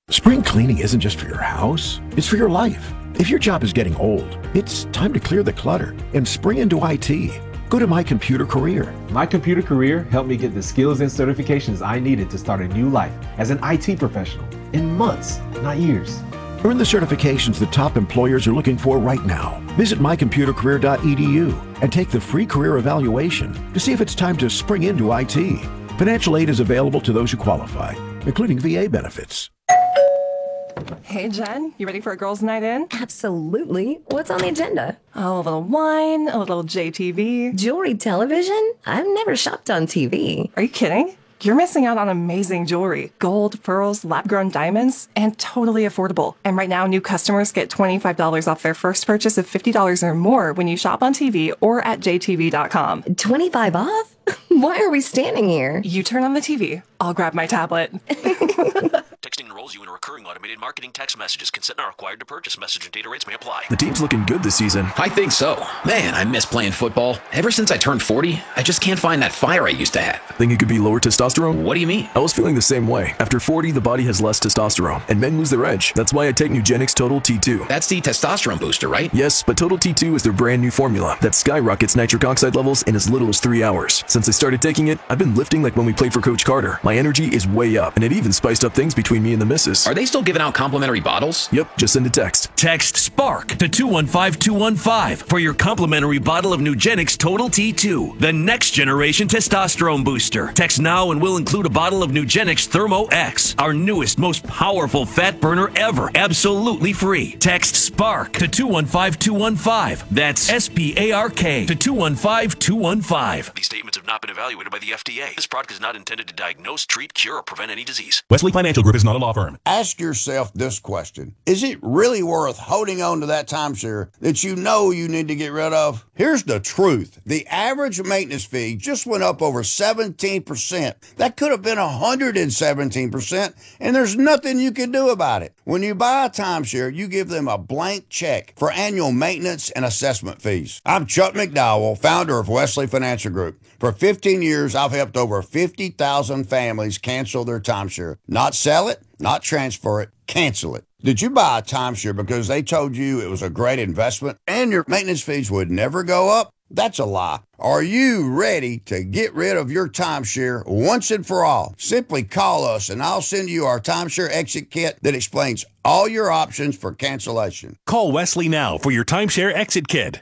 Spring cleaning isn't just for your house, it's for your life. If your job is getting old, it's time to clear the clutter and spring into IT. Go to My Computer Career. My Computer Career helped me get the skills and certifications I needed to start a new life as an IT professional in months, not years. Earn the certifications that top employers are looking for right now. Visit mycomputercareer.edu and take the free career evaluation to see if it's time to spring into IT. Financial aid is available to those who qualify, including VA benefits. Hey, Jen, you ready for a girls' night in? Absolutely. What's on the agenda? Oh, a little wine, a little JTV. Jewelry television? I've never shopped on TV. Are you kidding? You're missing out on amazing jewelry. Gold, pearls, lab-grown diamonds, and totally affordable. And right now, new customers get $25 off their first purchase of $50 or more when you shop on TV or at jtv.com. 25 off? Why are we standing here? You turn on the TV. I'll grab my tablet. Texting enrolls you in recurring automated marketing text messages. Consent not required to purchase. Message and data rates may apply. The team's looking good this season. I think so. Man, I miss playing football. Ever since I turned 40, I just can't find that fire I used to have. Think it could be lower testosterone? What do you mean? I was feeling the same way. After 40, the body has less testosterone, and men lose their edge. That's why I take Nugenix Total T2. That's the testosterone booster, right? Yes, but Total T2 is their brand new formula that skyrockets nitric oxide levels in as little as 3 hours. Since I started taking it, I've been lifting like when we played for Coach Carter. My energy is way up, and it even spiced up things between me and the missus. Are they still giving out complimentary bottles? Yep, just send a text. Text SPARK to 215-215 for your complimentary bottle of Nugenix Total T2, the next generation testosterone booster. Text now and we'll include a bottle of Nugenix Thermo X, our newest, most powerful fat burner ever, absolutely free. Text SPARK to 215-215. That's SPARK to 215-215. These statements have not been evaluated by the FDA. This product is not intended to diagnose, treat, cure, or prevent any disease. Wesley Financial Group is not a law firm. Ask yourself this question. Is it really worth holding on to that timeshare that you know you need to get rid of? Here's the truth. The average maintenance fee just went up over 17%. That could have been 117%, and there's nothing you can do about it. When you buy a timeshare, you give them a blank check for annual maintenance and assessment fees. I'm Chuck McDowell, founder of Wesley Financial Group. For 15 years, I've helped over 50,000 families cancel their timeshare. Not sell it, not transfer it, cancel it. Did you buy a timeshare because they told you it was a great investment and your maintenance fees would never go up? That's a lie. Are you ready to get rid of your timeshare once and for all? Simply call us and I'll send you our timeshare exit kit that explains all your options for cancellation. Call Wesley now for your timeshare exit kit.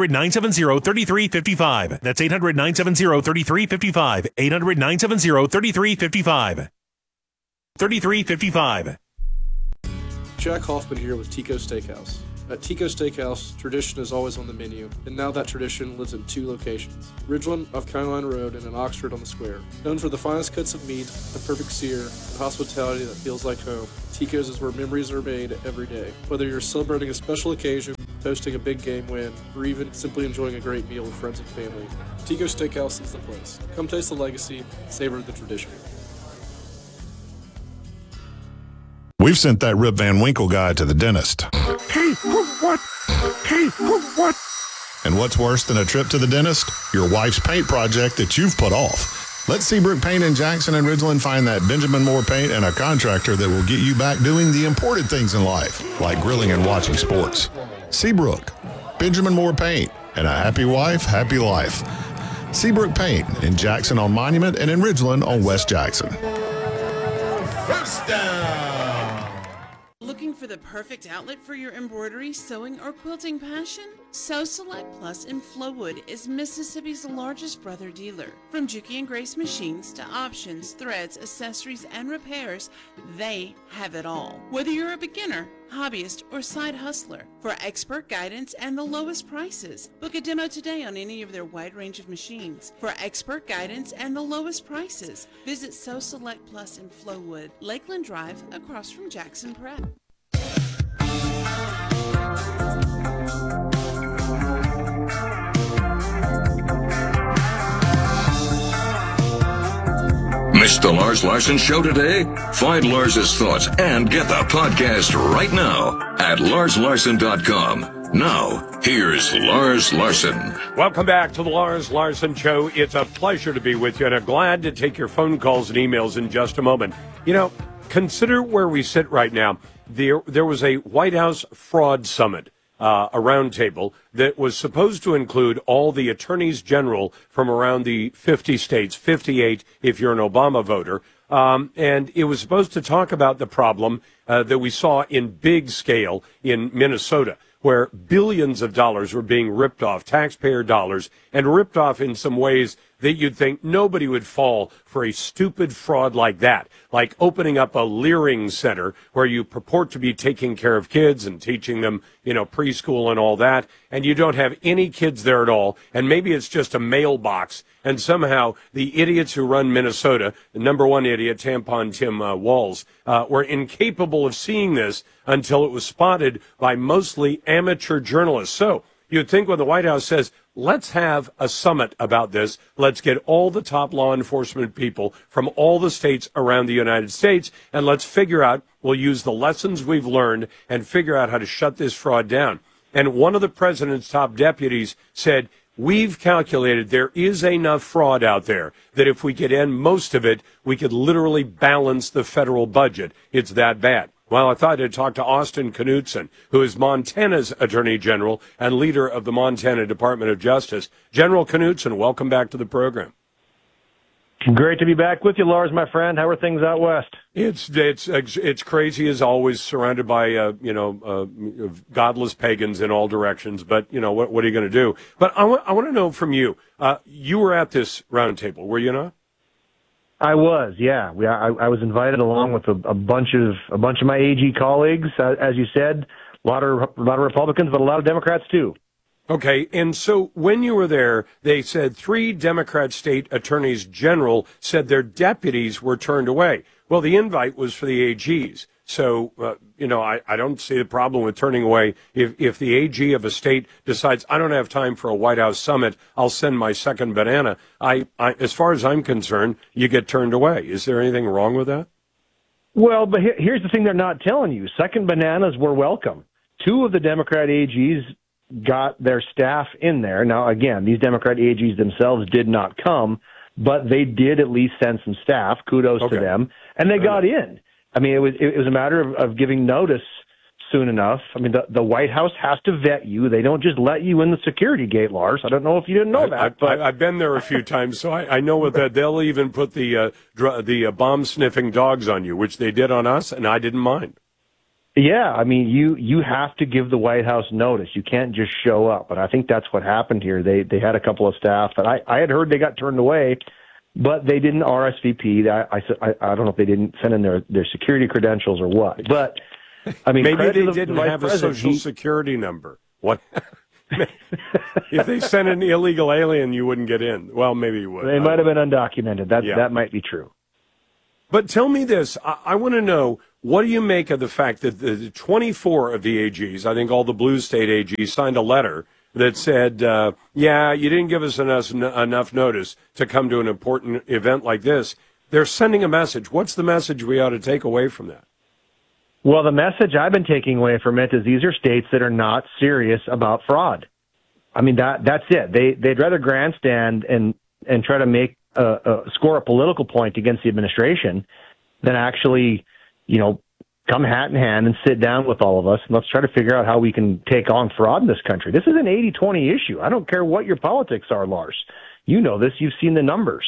800-970-3355. That's 800-970-3355. 800-970-3355. 3355. Jack Hoffman here with Tico Steakhouse. At Tico Steakhouse, tradition is always on the menu, and now that tradition lives in 2 locations, Ridgeland off County Line Road and in Oxford on the Square. Known for the finest cuts of meat, the perfect sear, and hospitality that feels like home, Tico's is where memories are made every day. Whether you're celebrating a special occasion, toasting a big game win, or even simply enjoying a great meal with friends and family, Tico Steakhouse is the place. Come taste the legacy, savor the tradition. We've sent that Rip Van Winkle guy to the dentist. Hey, what? Hey, what? And what's worse than a trip to the dentist? Your wife's paint project that you've put off. Let Seabrook Paint in Jackson and Ridgeland find that Benjamin Moore paint and a contractor that will get you back doing the important things in life, like grilling and watching sports. Seabrook, Benjamin Moore Paint, and a happy wife, happy life. Seabrook Paint in Jackson on Monument and in Ridgeland on West Jackson. First down. Looking for the perfect outlet for your embroidery, sewing, or quilting passion? Sew Select Plus in Flowood is Mississippi's largest brother dealer. From Juki and Grace machines to options, threads, accessories, and repairs, they have it all. Whether you're a beginner, hobbyist, or side hustler, for expert guidance and the lowest prices, book a demo today on any of their wide range of machines. For expert guidance and the lowest prices, visit Sew Select Plus in Flowood, Lakeland Drive, across from Jackson Prep. Missed the Lars Larson Show today? Find Lars's thoughts and get the podcast right now at larslarson.com. Now, here's Lars Larson. Welcome back to the Lars Larson Show. It's a pleasure to be with you, and I'm glad to take your phone calls and emails in just a moment. You know, consider where we sit right now. There was a White House fraud summit, a roundtable that was supposed to include all the attorneys general from around the 50 states, 58 if you're an Obama voter. And it was supposed to talk about the problem that we saw in big scale in Minnesota, where billions of dollars were being ripped off, taxpayer dollars, and ripped off in some ways that you'd think nobody would fall for a stupid fraud like that, like opening up a Leering Center where you purport to be taking care of kids and teaching them, preschool and all that, and you don't have any kids there at all, and maybe it's just a mailbox, and somehow the idiots who run Minnesota, the number one idiot, Tampon Tim Walz, were incapable of seeing this until it was spotted by mostly amateur journalists. So you'd think when the White House says, let's have a summit about this, let's get all the top law enforcement people from all the states around the United States, and let's figure out, we'll use the lessons we've learned and figure out how to shut this fraud down. And one of the president's top deputies said, we've calculated there is enough fraud out there that if we could end most of it, we could literally balance the federal budget. It's that bad. Well, I thought I'd talk to Austin Knudsen, who is Montana's Attorney General and leader of the Montana Department of Justice. General Knudsen, welcome back to the program. Great to be back with you, Lars, my friend. How are things out west? It's crazy as always, surrounded by godless pagans in all directions. But what are you going to do? But I want to know from you. You were at this roundtable, were you not? I was, yeah. I was invited along with a bunch of my AG colleagues, as you said, a lot of Republicans, but a lot of Democrats too. Okay, and so when you were there, they said 3 Democrat state attorneys general said their deputies were turned away. Well, the invite was for the AGs. So, I don't see the problem with turning away. If the AG of a state decides, I don't have time for a White House summit, I'll send my second banana. As far as I'm concerned, you get turned away. Is there anything wrong with that? Well, but here's the thing they're not telling you. Second bananas were welcome. 2 of the Democrat AGs got their staff in there. Now, again, these Democrat AGs themselves did not come, but they did at least send some staff. Kudos to them. And they got in. I mean, it was a matter of giving notice soon enough. I mean, the White House has to vet you. They don't just let you in the security gate, Lars. I don't know if you didn't know that. But I've been there a few times, so I know what that. They'll even put the bomb-sniffing dogs on you, which they did on us, and I didn't mind. Yeah, I mean, you have to give the White House notice. You can't just show up. And I think that's what happened here. They had a couple of staff that I had heard they got turned away, but they didn't RSVP. I don't know if they didn't send in their security credentials or what. But I mean, maybe they didn't have a social security number. What? If they sent an illegal alien, you wouldn't get in. Well, maybe you would. They might have been undocumented. That might be true. But tell me this. I want to know, what do you make of the fact that the 24 of the AGs, I think all the blue state AGs, signed a letter that said, you didn't give us enough notice to come to an important event like this. They're sending a message. What's the message we ought to take away from that? Well, the message I've been taking away from it is these are states that are not serious about fraud. I mean, that's it. They'd rather grandstand and try to make score a political point against the administration than actually, come hat in hand and sit down with all of us and let's try to figure out how we can take on fraud in this country. This is an 80-20 issue. I don't care what your politics are, Lars. You know this. You've seen the numbers.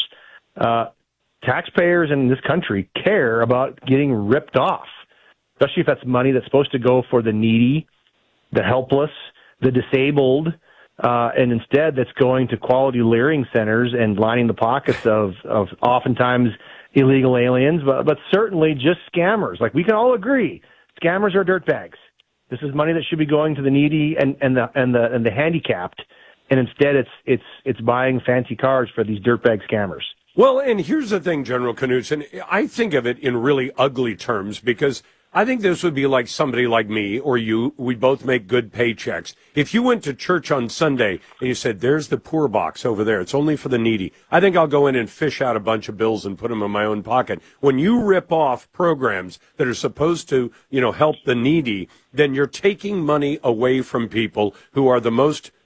Taxpayers in this country care about getting ripped off, especially if that's money that's supposed to go for the needy, the helpless, the disabled, and instead that's going to quality Leering centers and lining the pockets of oftentimes illegal aliens, but certainly just scammers. Like, we can all agree, scammers are dirtbags. This is money that should be going to the needy and the handicapped, and instead it's buying fancy cars for these dirtbag scammers. Well, and here's the thing, General Knudsen. I think of it in really ugly terms because I think this would be like somebody like me or you. We both make good paychecks. If you went to church on Sunday and you said, there's the poor box over there, it's only for the needy, I think I'll go in and fish out a bunch of bills and put them in my own pocket. When you rip off programs that are supposed to, help the needy, then you're taking money away from people who are the most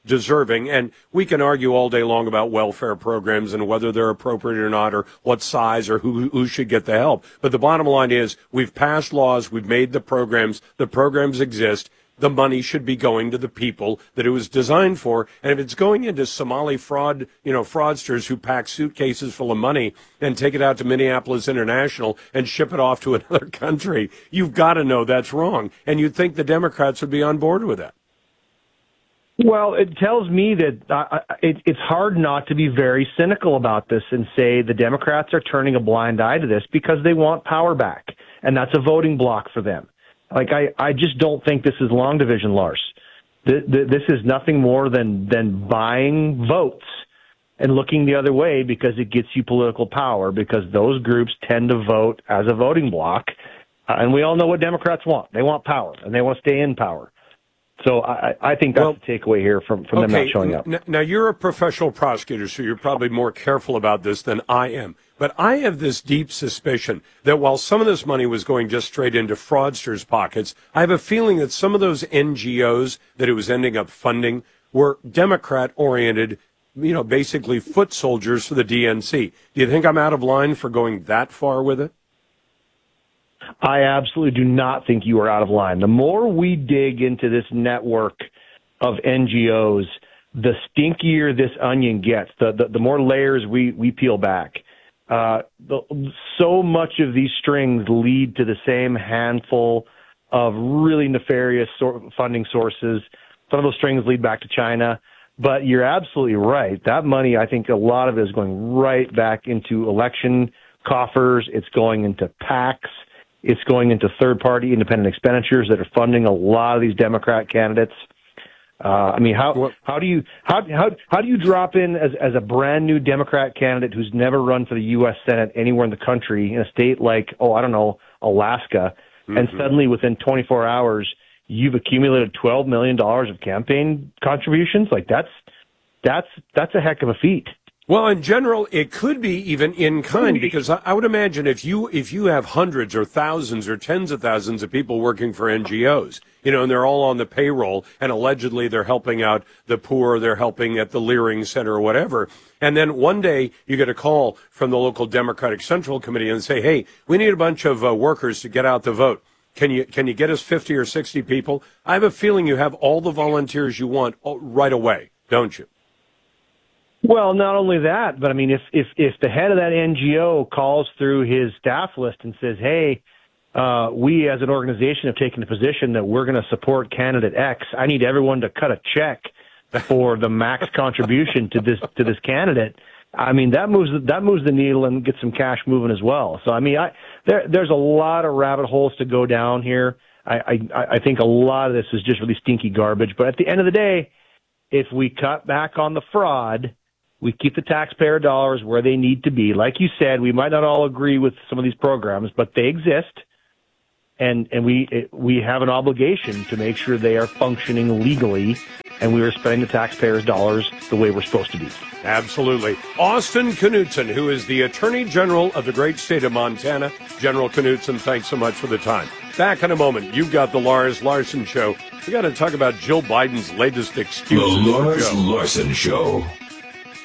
deserving. And we can argue all day long about welfare programs and whether they're appropriate or not, or what size, or who should get the help. But the bottom line is we've passed laws, we've made the programs exist. The money should be going to the people that it was designed for. And if it's going into Somali fraudsters who pack suitcases full of money and take it out to Minneapolis International and ship it off to another country, you've got to know that's wrong. And you'd think the Democrats would be on board with that. Well, it tells me that it's hard not to be very cynical about this and say the Democrats are turning a blind eye to this because they want power back, and that's a voting block for them. Like, I just don't think this is long division, Lars. This is nothing more than buying votes and looking the other way because it gets you political power, because those groups tend to vote as a voting block. And we all know what Democrats want. They want power, and they want to stay in power. So I think that's the takeaway here from them not showing up. Now, you're a professional prosecutor, so you're probably more careful about this than I am. But I have this deep suspicion that while some of this money was going just straight into fraudsters' pockets, I have a feeling that some of those NGOs that it was ending up funding were Democrat-oriented, basically foot soldiers for the DNC. Do you think I'm out of line for going that far with it? I absolutely do not think you are out of line. The more we dig into this network of NGOs, the stinkier this onion gets, the more layers we peel back. So much of these strings lead to the same handful of really nefarious funding sources. Some of those strings lead back to China. But you're absolutely right. That money, I think a lot of it is going right back into election coffers. It's going into PACs. It's going into third-party independent expenditures that are funding a lot of these Democrat candidates. How do you drop in as a brand new Democrat candidate who's never run for the U.S. Senate anywhere in the country in a state like Alaska, and suddenly within 24 hours you've accumulated $12 million of campaign contributions? Like that's a heck of a feat. Well, in general, it could be even in kind, because I would imagine if you have hundreds or thousands or tens of thousands of people working for NGOs, and they're all on the payroll, and allegedly they're helping out the poor, they're helping at the Leering Center or whatever, and then one day you get a call from the local Democratic Central Committee and say, hey, we need a bunch of workers to get out the vote. Can you get us 50 or 60 people? I have a feeling you have all the volunteers you want right away, don't you? Well, not only that, but I mean, if the head of that NGO calls through his staff list and says, hey, we as an organization have taken the position that we're going to support candidate X, I need everyone to cut a check for the max contribution to this candidate. I mean, that moves the needle and gets some cash moving as well. So I mean, there's a lot of rabbit holes to go down here. I think a lot of this is just really stinky garbage. But at the end of the day, if we cut back on the fraud, we keep the taxpayer dollars where they need to be. Like you said, we might not all agree with some of these programs, but they exist, and we have an obligation to make sure they are functioning legally, and we are spending the taxpayers' dollars the way we're supposed to be. Absolutely. Austin Knudsen, who is the Attorney General of the great state of Montana. General Knudsen, thanks so much for the time. Back in a moment, you've got the Lars Larson Show. We got to talk about Jill Biden's latest excuses. The Lars Larson Show.